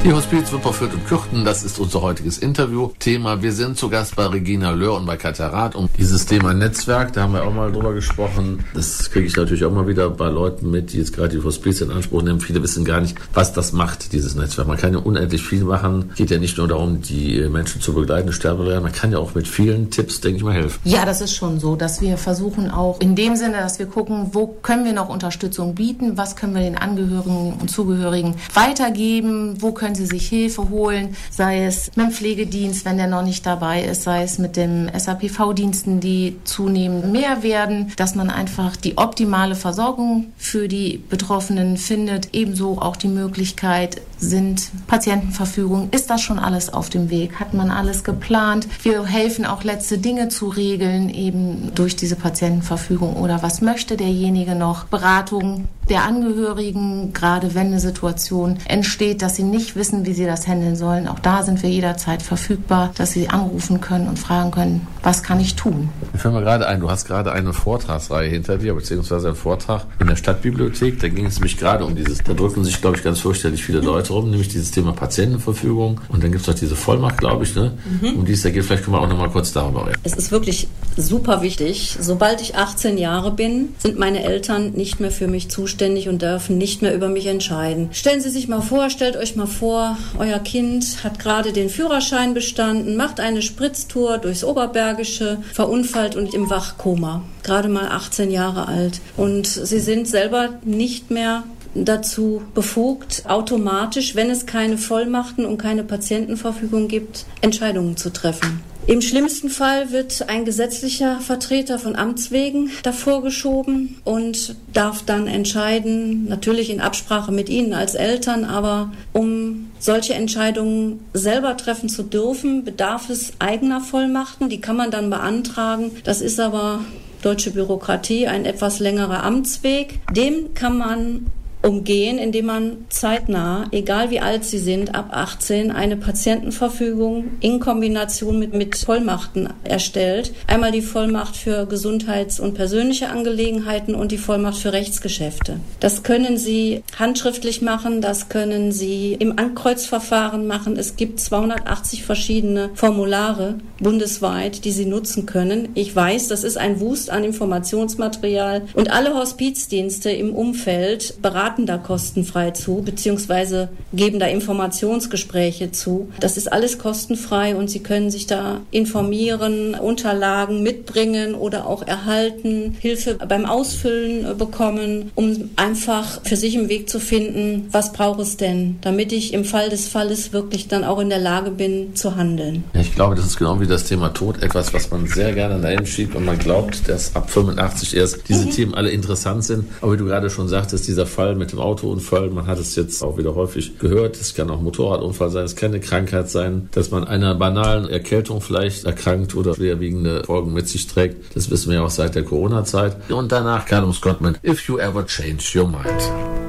Die Hospiz Wipperfürth und Kürten, das ist unser heutiges Interview-Thema. Wir sind zu Gast bei Regina Löhr und bei Katja Rath um dieses Thema Netzwerk. Da haben wir auch mal drüber gesprochen. Das kriege ich natürlich auch mal wieder bei Leuten mit, die jetzt gerade die Hospiz in Anspruch nehmen. Viele wissen gar nicht, was das macht, dieses Netzwerk. Man kann ja unendlich viel machen. Geht ja nicht nur darum, die Menschen zu begleiten, Sterbebegleiter. Man kann ja auch mit vielen Tipps, denke ich mal, helfen. Ja, das ist schon so, dass wir versuchen auch in dem Sinne, dass wir gucken, wo können wir noch Unterstützung bieten, was können wir den Angehörigen und Zugehörigen weitergeben, wo können sie sich Hilfe holen, sei es mit dem Pflegedienst, wenn der noch nicht dabei ist, sei es mit den SAPV-Diensten, die zunehmend mehr werden, dass man einfach die optimale Versorgung für die Betroffenen findet. Ebenso auch die Möglichkeit, sind Patientenverfügung, ist das schon alles auf dem Weg? Hat man alles geplant? Wir helfen auch letzte Dinge zu regeln, eben durch diese Patientenverfügung. Oder was möchte derjenige noch? Beratung der Angehörigen, gerade wenn eine Situation entsteht, dass sie nicht wissen, wie sie das handeln sollen. Auch da sind wir jederzeit verfügbar, dass sie anrufen können und fragen können, was kann ich tun? Mir fällt mir gerade ein, du hast gerade eine Vortragsreihe hinter dir, beziehungsweise einen Vortrag in der Stadtbibliothek. Da ging es nämlich gerade um dieses, da drücken sich, glaube ich, ganz fürchterlich viele Leute rum, nämlich dieses Thema Patientenverfügung. Und dann gibt es noch diese Vollmacht, glaube ich, ne? Um die es da geht. Vielleicht können wir auch noch mal kurz darüber reden. Es ist wirklich super wichtig. Sobald ich 18 Jahre bin, sind meine Eltern nicht mehr für mich zuständig und dürfen nicht mehr über mich entscheiden. Stellen Sie sich mal vor, stellt euch mal vor, euer Kind hat gerade den Führerschein bestanden, macht eine Spritztour durchs Oberbergische, verunfallt und im Wachkoma. Gerade mal 18 Jahre alt. Und Sie sind selber nicht mehr dazu befugt, automatisch, wenn es keine Vollmachten und keine Patientenverfügung gibt, Entscheidungen zu treffen. Im schlimmsten Fall wird ein gesetzlicher Vertreter von Amts wegen davor geschoben und darf dann entscheiden, natürlich in Absprache mit Ihnen als Eltern, aber um solche Entscheidungen selber treffen zu dürfen, bedarf es eigener Vollmachten. Die kann man dann beantragen. Das ist aber deutsche Bürokratie, ein etwas längerer Amtsweg. Dem kann man umgehen, indem man zeitnah, egal wie alt sie sind, ab 18, eine Patientenverfügung in Kombination mit Vollmachten erstellt. Einmal die Vollmacht für Gesundheits- und persönliche Angelegenheiten und die Vollmacht für Rechtsgeschäfte. Das können Sie handschriftlich machen, das können Sie im Ankreuzverfahren machen. Es gibt 280 verschiedene Formulare bundesweit, die Sie nutzen können. Ich weiß, das ist ein Wust an Informationsmaterial und alle Hospizdienste im Umfeld beraten da kostenfrei zu, beziehungsweise geben da Informationsgespräche zu. Das ist alles kostenfrei und Sie können sich da informieren, Unterlagen mitbringen oder auch erhalten, Hilfe beim Ausfüllen bekommen, um einfach für sich einen Weg zu finden, was braucht es denn, damit ich im Fall des Falles wirklich dann auch in der Lage bin, zu handeln. Ja, ich glaube, das ist genau wie das Thema Tod, etwas, was man sehr gerne dahin schiebt und man glaubt, dass ab 85 erst diese Themen alle interessant sind. Aber wie du gerade schon sagtest, dieser Fall mit dem Autounfall, man hat es jetzt auch wieder häufig gehört, es kann auch ein Motorradunfall sein, es kann eine Krankheit sein, dass man einer banalen Erkältung vielleicht erkrankt oder schwerwiegende Folgen mit sich trägt. Das wissen wir ja auch seit der Corona-Zeit. Und danach Callum Scott mit If You Ever Change Your Mind.